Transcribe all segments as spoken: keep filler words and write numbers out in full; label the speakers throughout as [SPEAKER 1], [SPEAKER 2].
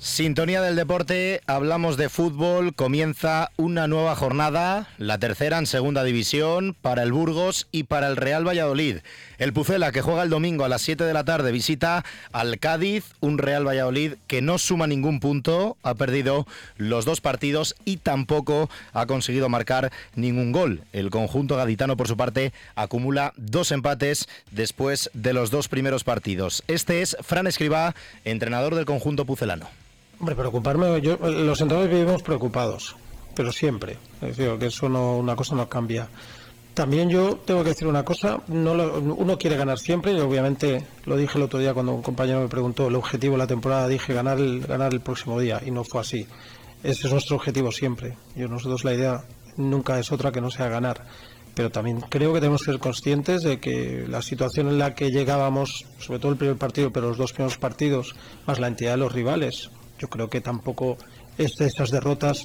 [SPEAKER 1] Sintonía del deporte, hablamos de fútbol, comienza una nueva jornada, la tercera en segunda división, para el Burgos y para el Real Valladolid. El Pucela, que juega el domingo a las siete de la tarde, visita al Cádiz, un Real Valladolid que no suma ningún punto, ha perdido los dos partidos y tampoco ha conseguido marcar ningún gol. El conjunto gaditano, por su parte, acumula dos empates después de los dos primeros partidos. Este es Fran Escribá, entrenador del conjunto pucelano.
[SPEAKER 2] Hombre, preocuparme, yo, los entrenadores vivimos preocupados, pero siempre, es decir, que eso no, una cosa no cambia. También yo tengo que decir una cosa, no lo, uno quiere ganar siempre, y obviamente lo dije el otro día cuando un compañero me preguntó el objetivo de la temporada, dije ganar el, ganar el próximo día, y no fue así. Ese es nuestro objetivo siempre. Yo, nosotros la idea nunca es otra que no sea ganar, pero también creo que tenemos que ser conscientes de que la situación en la que llegábamos, sobre todo el primer partido, pero los dos primeros partidos, más la entidad de los rivales, yo creo que tampoco es de estas derrotas.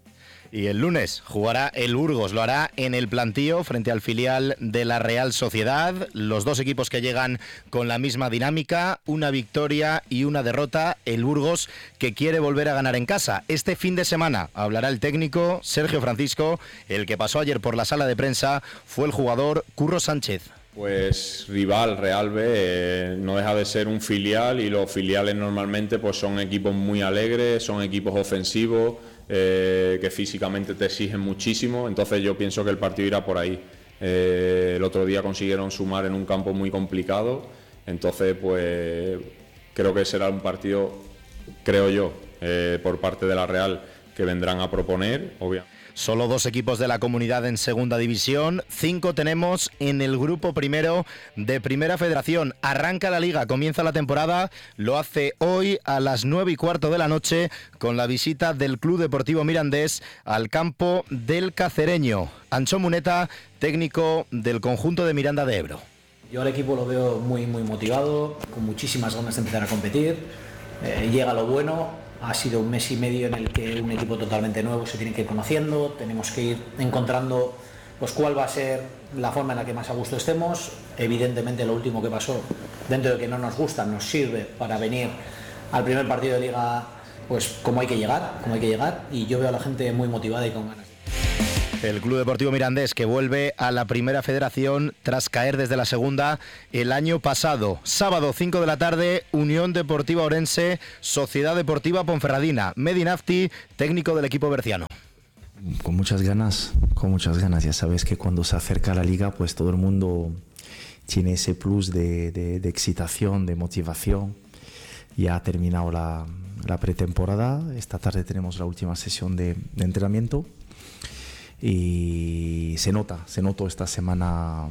[SPEAKER 1] Y el lunes jugará el Burgos, lo hará en el plantío frente al filial de la Real Sociedad. Los dos equipos que llegan con la misma dinámica, una victoria y una derrota. El Burgos que quiere volver a ganar en casa. Este fin de semana hablará el técnico Sergio Francisco. El que pasó ayer por la sala de prensa fue el jugador Curro Sánchez.
[SPEAKER 3] Pues rival, Real B, eh, no deja de ser un filial, y los filiales normalmente pues son equipos muy alegres, son equipos ofensivos, eh, que físicamente te exigen muchísimo, entonces yo pienso que el partido irá por ahí. Eh, el otro día consiguieron sumar en un campo muy complicado, entonces pues creo que será un partido, creo yo, eh, por parte de la Real, que vendrán a proponer, obviamente.
[SPEAKER 1] Solo dos equipos de la comunidad en segunda división, cinco tenemos en el grupo primero de Primera Federación. Arranca la liga, comienza la temporada, lo hace hoy a las nueve y cuarto de la noche con la visita del Club Deportivo Mirandés al campo del Cacereño. Ancho Muneta, técnico del conjunto de Miranda de Ebro.
[SPEAKER 4] Yo al equipo lo veo muy muy motivado, con muchísimas ganas de empezar a competir, eh, llega lo bueno. Ha sido un mes y medio en el que un equipo totalmente nuevo se tiene que ir conociendo, tenemos que ir encontrando pues cuál va a ser la forma en la que más a gusto estemos. Evidentemente lo último que pasó, dentro de que no nos gusta, nos sirve para venir al primer partido de liga pues como hay que llegar, como hay que llegar, y yo veo a la gente muy motivada y con ganas.
[SPEAKER 1] El Club Deportivo Mirandés, que vuelve a la Primera Federación tras caer desde la segunda el año pasado. Sábado, cinco de la tarde, Unión Deportiva Orense, Sociedad Deportiva Ponferradina. Medinafti, técnico del equipo berciano.
[SPEAKER 5] Con muchas ganas, con muchas ganas. Ya sabes que cuando se acerca la liga, pues todo el mundo tiene ese plus de, de, de excitación, de motivación. Ya ha terminado la, la pretemporada. Esta tarde tenemos la última sesión de, de entrenamiento. Y se nota, se notó esta semana,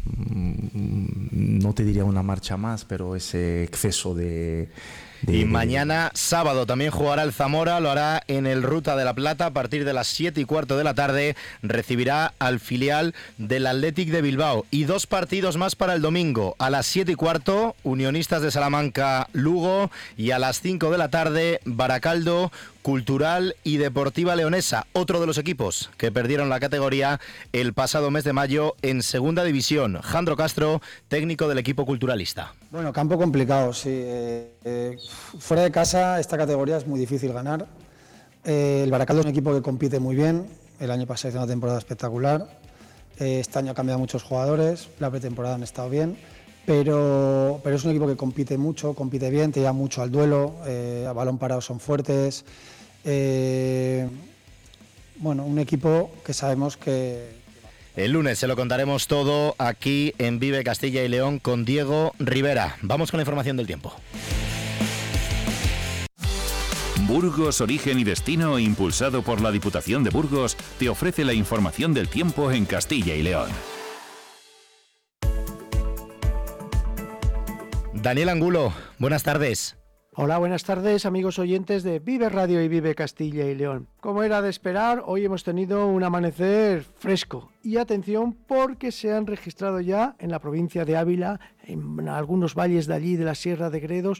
[SPEAKER 5] no te diría una marcha más, pero ese exceso de... de
[SPEAKER 1] y mañana, sábado, también jugará el Zamora, lo hará en el Ruta de la Plata a partir de las siete y cuarto de la tarde, recibirá al filial del Athletic de Bilbao. Y dos partidos más para el domingo, a las siete y cuarto, Unionistas de Salamanca, Lugo, y a las cinco de la tarde, Baracaldo, Cultural y Deportiva Leonesa, otro de los equipos que perdieron la categoría el pasado mes de mayo en segunda división. Jandro Castro, técnico del equipo culturalista.
[SPEAKER 6] Bueno, campo complicado, sí. Eh, eh, fuera de casa esta categoría es muy difícil ganar. Eh, el Baracaldo es un equipo que compite muy bien, el año pasado hizo una temporada espectacular, eh, este año ha cambiado muchos jugadores, la pretemporada han estado bien. Pero, pero es un equipo que compite mucho, compite bien, te lleva mucho al duelo, eh, a balón parado son fuertes. Eh, bueno, un equipo que sabemos que...
[SPEAKER 1] El lunes se lo contaremos todo aquí en Vive Castilla y León con Diego Rivera. Vamos con la información del tiempo.
[SPEAKER 7] Burgos, origen y destino, impulsado por la Diputación de Burgos, te ofrece la información del tiempo en Castilla y León.
[SPEAKER 1] Daniel Angulo, buenas tardes.
[SPEAKER 8] Hola, buenas tardes, amigos oyentes de Vive Radio y Vive Castilla y León. Como era de esperar, hoy hemos tenido un amanecer fresco. Y atención, porque se han registrado ya en la provincia de Ávila, en algunos valles de allí de la Sierra de Gredos,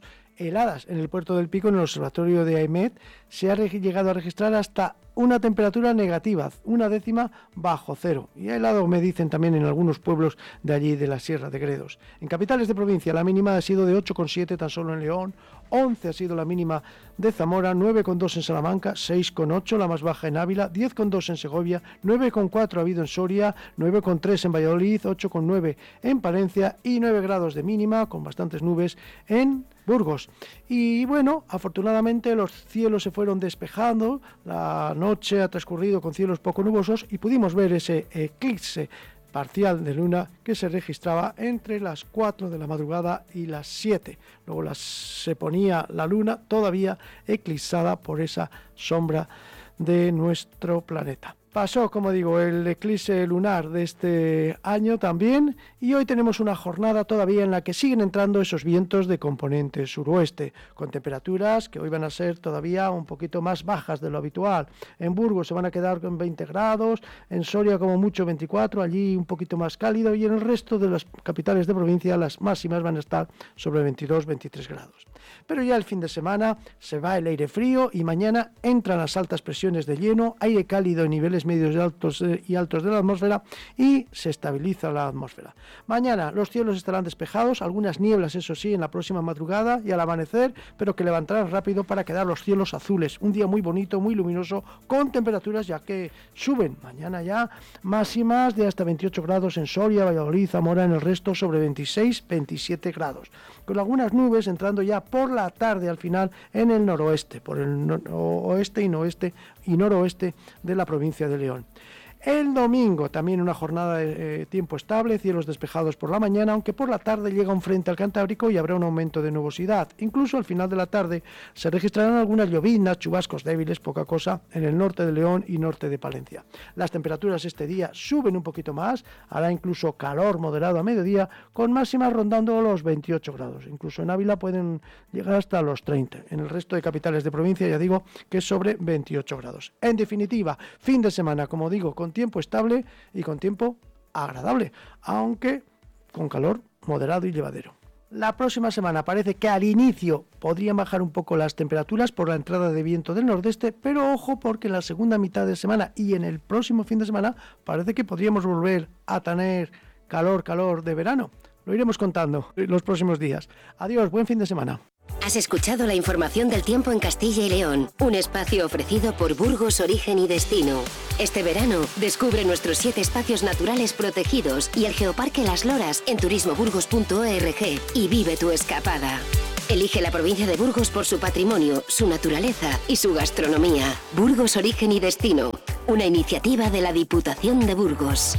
[SPEAKER 8] heladas. En el puerto del Pico, en el observatorio de Aimet, se ha llegado a registrar hasta una temperatura negativa, una décima bajo cero. Y ha helado, me dicen también, en algunos pueblos de allí de la Sierra de Gredos. En capitales de provincia la mínima ha sido de ocho coma siete tan solo en León, once ha sido la mínima de Zamora, nueve coma dos en Salamanca, seis coma ocho la más baja en Ávila, diez coma dos en Segovia, nueve coma cuatro ha habido en Soria, nueve coma tres en Valladolid, ocho coma nueve en Palencia y nueve grados de mínima, con bastantes nubes, en Burgos. Y bueno, afortunadamente los cielos se fueron despejando, la noche ha transcurrido con cielos poco nubosos y pudimos ver ese eclipse parcial de luna que se registraba entre las cuatro de la madrugada y las siete. Luego las, se ponía la luna todavía eclipsada por esa sombra de nuestro planeta. Pasó, como digo, el eclipse lunar de este año también, y hoy tenemos una jornada todavía en la que siguen entrando esos vientos de componente suroeste, con temperaturas que hoy van a ser todavía un poquito más bajas de lo habitual. En Burgos se van a quedar con veinte grados, en Soria como mucho veinticuatro, allí un poquito más cálido, y en el resto de las capitales de provincia las máximas van a estar sobre veintidós veintitrés grados. Pero ya el fin de semana se va el aire frío y mañana entran las altas presiones de hielo, aire cálido en niveles medios y altos, eh, y altos de la atmósfera, y se estabiliza la atmósfera. Mañana los cielos estarán despejados, algunas nieblas eso sí en la próxima madrugada y al amanecer, pero que levantarán rápido para quedar los cielos azules. Un día muy bonito, muy luminoso, con temperaturas ya que suben. Mañana ya máximas de hasta veintiocho grados en Soria, Valladolid, Zamora, en el resto sobre veintiséis veintisiete grados. Con algunas nubes entrando ya por la tarde al final en el noroeste, por el no- oeste y noroeste y noroeste de la provincia de León. El domingo también una jornada de eh, tiempo estable, cielos despejados por la mañana, aunque por la tarde llega un frente al Cantábrico y habrá un aumento de nubosidad. Incluso al final de la tarde se registrarán algunas lloviznas, chubascos débiles, poca cosa, en el norte de León y norte de Palencia. Las temperaturas este día suben un poquito más, hará incluso calor moderado a mediodía, con máximas rondando los veintiocho grados. Incluso en Ávila pueden llegar hasta los treinta. En el resto de capitales de provincia ya digo que es sobre veintiocho grados. En definitiva, fin de semana, como digo, con tiempo estable y con tiempo agradable, aunque con calor moderado y llevadero. La próxima semana parece que al inicio podrían bajar un poco las temperaturas por la entrada de viento del nordeste, pero ojo porque en la segunda mitad de semana y en el próximo fin de semana parece que podríamos volver a tener calor, calor de verano. Lo iremos contando en los próximos días. Adiós, buen fin de semana.
[SPEAKER 9] Has escuchado la información del tiempo en Castilla y León, un espacio ofrecido por Burgos Origen y Destino. Este verano, descubre nuestros siete espacios naturales protegidos y el Geoparque Las Loras en turismo burgos punto org y vive tu escapada. Elige la provincia de Burgos por su patrimonio, su naturaleza y su gastronomía. Burgos Origen y Destino, una iniciativa de la Diputación de Burgos.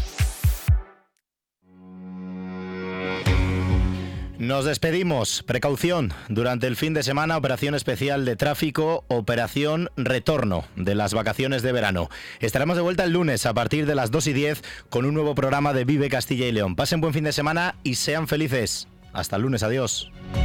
[SPEAKER 1] Nos despedimos. Precaución. Durante el fin de semana, operación especial de tráfico, operación retorno de las vacaciones de verano. Estaremos de vuelta el lunes a partir de las dos y diez con un nuevo programa de Vive Castilla y León. Pasen buen fin de semana y sean felices. Hasta el lunes. Adiós.